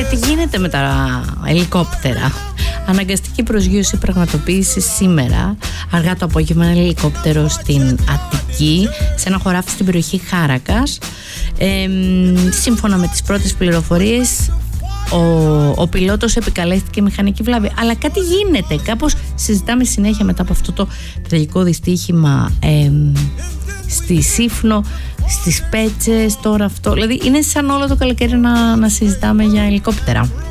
τι γίνεται με τα ελικόπτερα. Αναγκαστική προσγείωση πραγματοποίηση σήμερα, αργά το απόγευμα, ένα ελικόπτερο στην Αττική, σε ένα χωράφι στην περιοχή Χάρακας. Σύμφωνα με τις πρώτες πληροφορίες, ο πιλότος επικαλέστηκε μηχανική βλάβη. Αλλά κάτι γίνεται, κάπως συζητάμε συνέχεια μετά από αυτό το τραγικό δυστύχημα στη Σύφνο, στις Πέτσες, τώρα αυτό. Δηλαδή είναι σαν όλο το καλοκαίρι να συζητάμε για ελικόπτερα.